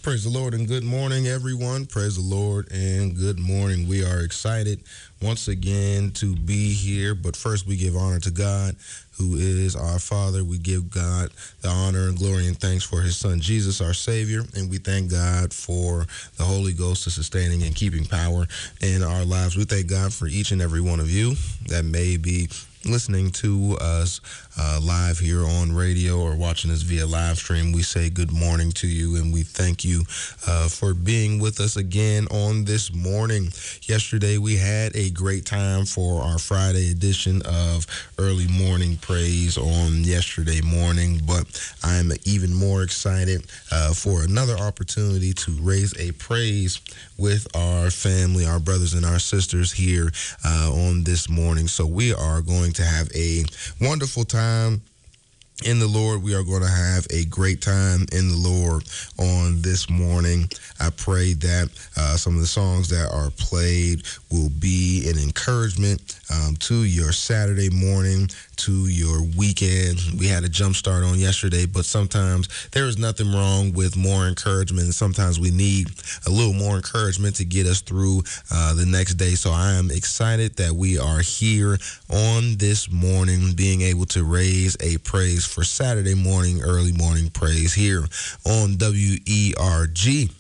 Praise the Lord and good morning, everyone. Praise the Lord and good morning. We are excited once again to be here, but first we give honor to God, who is our Father. We give God the honor and glory and thanks for his Son, Jesus, our Savior, and we thank God for the Holy Ghost, the sustaining and keeping power in our lives. We thank God for each and every one of you that may be listening to us live here on radio or watching us via live stream. We say good morning to you, and we thank you for being with us again on this morning. Yesterday, we had a great time for our Friday edition of Early Morning Praise on yesterday morning, but I'm even more excited for another opportunity to raise a praise with our family, our brothers and our sisters here on this morning. So we are going to have a wonderful time in the Lord. We are going to have a great time in the Lord on this morning. I pray that some of the songs that are played will be an encouragement to your Saturday morning, to your weekend. We had a jump start on yesterday, but sometimes there is nothing wrong with more encouragement, and sometimes we need a little more encouragement to get us through the next day. So I am excited that we are here on this morning, being able to raise a praise for Saturday morning, early morning praise here on WERG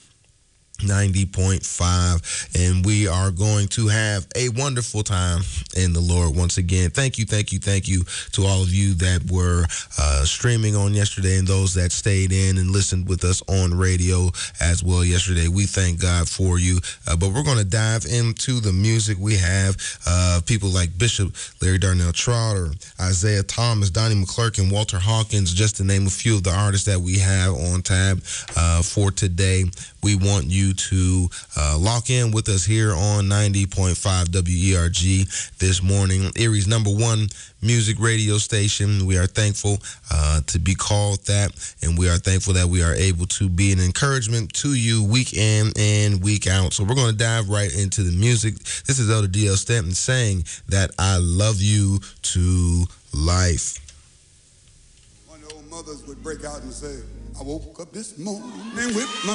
90.5, and we are going to have a wonderful time in the Lord once again. Thank you to all of you that were streaming on yesterday and those that stayed in and listened with us on radio as well yesterday. We thank God for you, but we're going to dive into the music. We have people like Bishop Larry Darnell Trotter, Isaiah Thomas, Donnie McClurkin, Walter Hawkins, just to name a few of the artists that we have on tab for today. We want you to lock in with us here on 90.5 WERG this morning, Erie's #1 music radio station. We are thankful to be called that, and we are thankful that we are able to be an encouragement to you week in and week out. So we're going to dive right into the music. This is Elder D.L. Stanton saying that I love you to life. One of the old mothers would break out and say, I woke up this morning with my